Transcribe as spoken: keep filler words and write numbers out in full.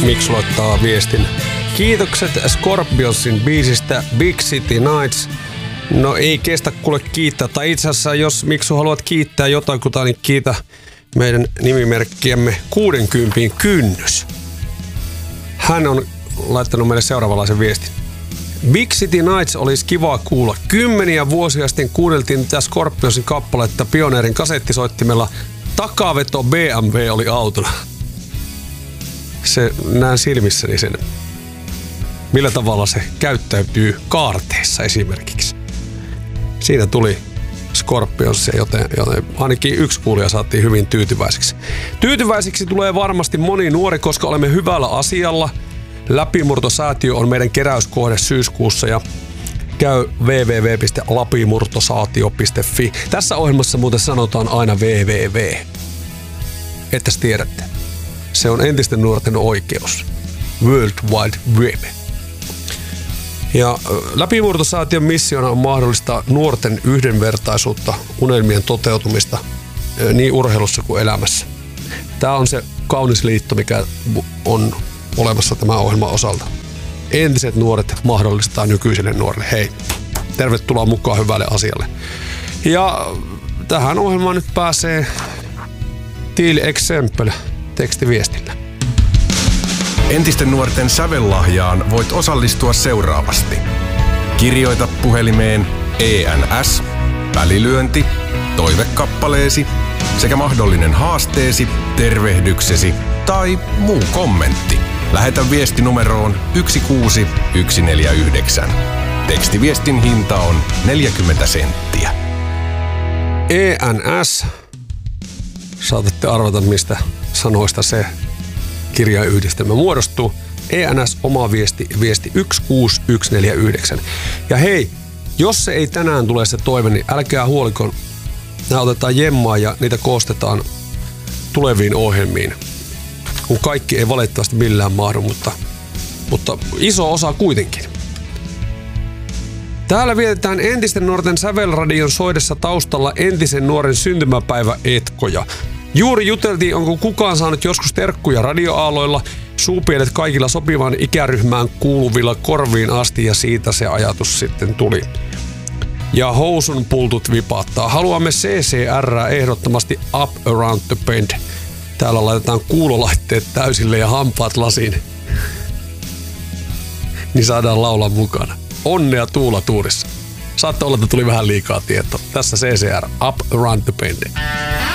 Miksu laittaa viestin. Kiitokset Scorpionsin biisistä Big City Nights. No ei kestä kuule kiittää. Tai itse asiassa jos Miksu haluat kiittää jotakuta, niin kiitä meidän nimimerkkiämme kuudenkympin kynnys. Hän on laittanut meille seuraavanlaisen viestin. Big City Nights olisi kiva kuulla. Kymmeniä vuosia sitten kuunneltiin tätä Scorpionsin kappaletta Pioneerin kasettisoittimella. Takaveto B M W oli autona. Se näen silmissäni sen. Millä tavalla se käyttäytyy kaarteessa esimerkiksi. Siinä tuli Scorpions, joten, joten ainakin yksi kuulija saatiin hyvin tyytyväiseksi. Tyytyväiseksi tulee varmasti moni nuori, koska olemme hyvällä asialla. Läpimurtosäätiö on meidän keräyskohde syyskuussa ja käy double-u double-u double-u piste lapimurtosaatio piste fi. Tässä ohjelmassa muuten sanotaan aina www. Että tiedätte. Se on entisten nuorten oikeus. World Wide Web. Ja Läpimurtosäätiön missiona on mahdollistaa nuorten yhdenvertaisuutta, unelmien toteutumista niin urheilussa kuin elämässä. Tämä on se kaunis liitto, mikä on olemassa tämän ohjelman osalta. Entiset nuoret mahdollistaa nykyisille nuorille. Hei, tervetuloa mukaan hyvälle asialle. Ja tähän ohjelmaan nyt pääsee Til Exempel tekstiviestillä. Entisten nuorten sävellahjaan voit osallistua seuraavasti. Kirjoita puhelimeen E N S, välilyönti, toivekappaleesi sekä mahdollinen haasteesi, tervehdyksesi tai muu kommentti. Lähetä viesti numeroon yksi kuusi yksi neljä yhdeksän. Tekstiviestin hinta on neljäkymmentä senttiä. E N S. Saatatte arvata, mistä sanoista se kirjainyhdistelmä muodostuu. E N S, oma viesti, viesti yksi kuusi yksi neljä yhdeksän. Ja hei, jos se ei tänään tule se toive, niin älkää huoliko. Nämä otetaan jemmaa ja niitä koostetaan tuleviin ohjelmiin. Kun kaikki ei valitettavasti millään mahdu, mutta, mutta iso osa kuitenkin. Täällä vietetään entisten nuorten sävelradion soidessa taustalla entisen nuoren syntymäpäivä etkoja. Juuri juteltiin, onko kukaan saanut joskus terkkuja radioaaloilla, suupielet kaikilla sopivan ikäryhmään kuuluvilla korviin asti ja siitä se ajatus sitten tuli. Ja housun pultut vipattaa. Haluamme C C R ehdottomasti up around the bend. Täällä laitetaan kuulolaitteet täysille ja hampaat lasiin. Niin saadaan laulaa mukana. Onnea Tuula Tuurissa. Saattaa olla, että tuli vähän liikaa tietoa. Tässä C C R, up around the bend.